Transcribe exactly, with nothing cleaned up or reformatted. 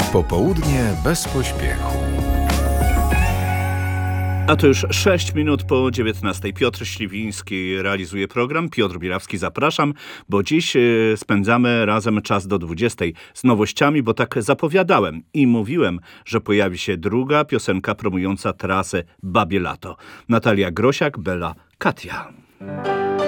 Popołudnie bez pośpiechu. A to już sześć minut po dziewiętnastej. Piotr Śliwiński realizuje program. Piotr Bielawski, zapraszam, bo dziś spędzamy razem czas do dwudziestej z nowościami, bo tak zapowiadałem i mówiłem, że pojawi się druga piosenka promująca trasę Babie Lato. Natalia Grosiak, Bela Katia.